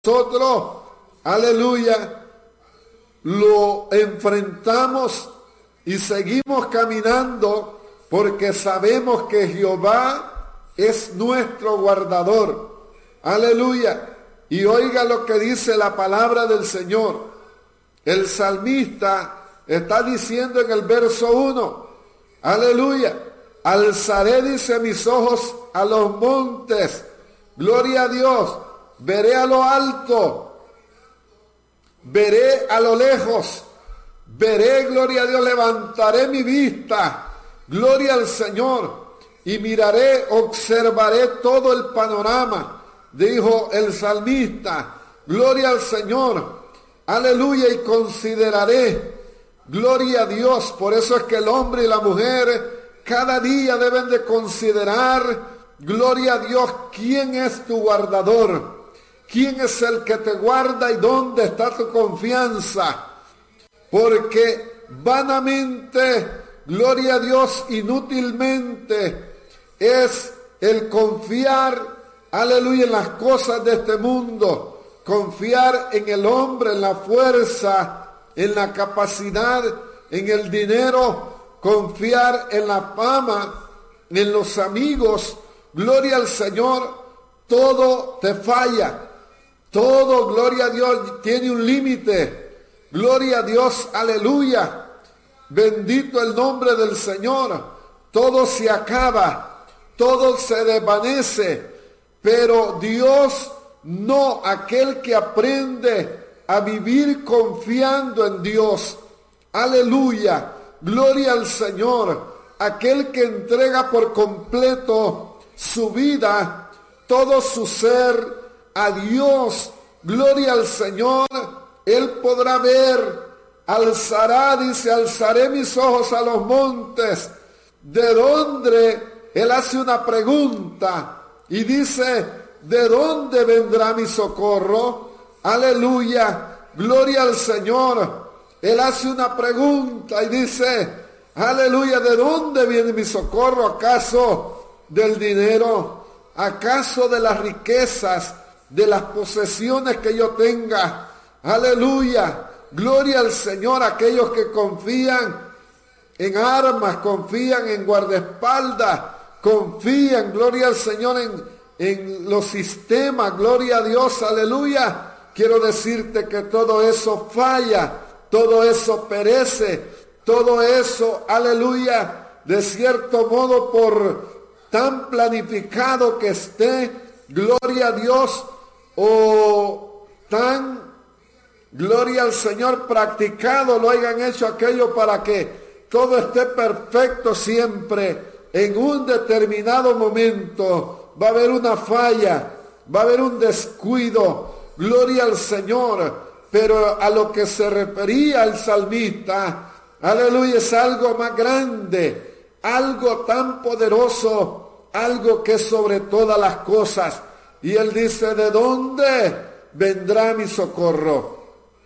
nosotros, aleluya, lo enfrentamos y seguimos caminando porque sabemos que Jehová es nuestro guardador. Aleluya. Y oiga lo que dice la palabra del Señor. El salmista está diciendo en el verso 1, aleluya, alzaré, dice, mis ojos a los montes, gloria a Dios, veré a lo alto, veré a lo lejos, veré, gloria a Dios, levantaré mi vista, gloria al Señor, y miraré, observaré todo el panorama, dijo el salmista, gloria al Señor, aleluya, y consideraré, gloria a Dios. Por eso es que el hombre y la mujer cada día deben de considerar, gloria a Dios, quién es tu guardador, quién es el que te guarda y dónde está tu confianza. Porque vanamente, gloria a Dios, inútilmente es el confiar, aleluya, en las cosas de este mundo, confiar en el hombre, en la fuerza, en la capacidad, en el dinero, confiar en la fama, en los amigos. Gloria al Señor, todo te falla, todo, gloria a Dios, tiene un límite. Gloria a Dios, aleluya, bendito el nombre del Señor. Todo se acaba, todo se desvanece, pero Dios no, aquel que aprende a vivir confiando en Dios, aleluya, gloria al Señor, aquel que entrega por completo su vida, todo su ser a Dios, gloria al Señor, él podrá ver, alzará, dice, alzaré mis ojos a los montes, de dónde, él hace una pregunta y dice, ¿de dónde vendrá mi socorro? Aleluya, gloria al Señor. Él hace una pregunta y dice, aleluya, ¿de dónde viene mi socorro? ¿Acaso del dinero? ¿Acaso de las riquezas, de las posesiones que yo tenga? Aleluya, gloria al Señor. Aquellos que confían en armas, confían en guardaespaldas, confían, gloria al Señor, en los sistemas, gloria a Dios, aleluya. Quiero decirte que todo eso falla, todo eso perece, todo eso, aleluya, de cierto modo por tan planificado que esté, gloria a Dios, o tan, gloria al Señor, practicado, lo hayan hecho aquello para que todo esté perfecto siempre. En un determinado momento va a haber una falla, va a haber un descuido, gloria al Señor, pero a lo que se refería el salmista, aleluya, es algo más grande, algo tan poderoso, algo que es sobre todas las cosas. Y él dice, ¿de dónde vendrá mi socorro?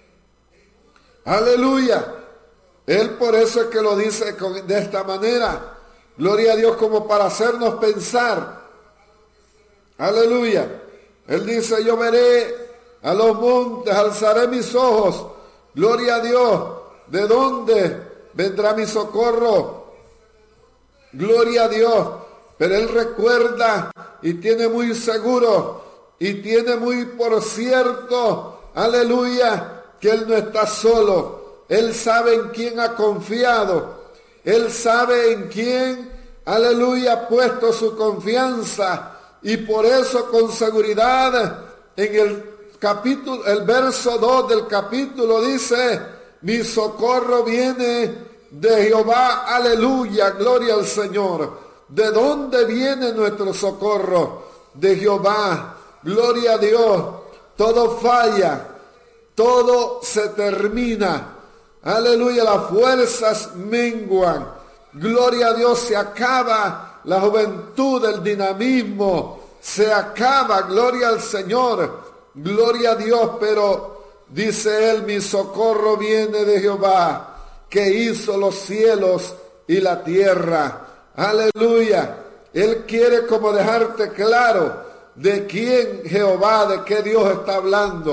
Aleluya. Él por eso es que lo dice de esta manera, gloria a Dios, como para hacernos pensar. Aleluya. Él dice, yo veré a los montes, alzaré mis ojos, gloria a Dios, ¿de dónde vendrá mi socorro? Gloria a Dios. Pero él recuerda y tiene muy seguro y tiene muy por cierto, aleluya, que él no está solo. Él sabe en quién ha confiado, él sabe en quién, aleluya, ha puesto su confianza, y por eso con seguridad en el verso 2 del capítulo dice, mi socorro viene de Jehová, aleluya, gloria al Señor. ¿De dónde viene nuestro socorro? De Jehová, gloria a Dios. Todo falla, todo se termina, aleluya, las fuerzas menguan, gloria a Dios, se acaba la juventud, el dinamismo, se acaba, gloria al Señor. Gloria a Dios, pero dice él, mi socorro viene de Jehová, que hizo los cielos y la tierra. Aleluya. Él quiere como dejarte claro, de quién Jehová, de qué Dios está hablando.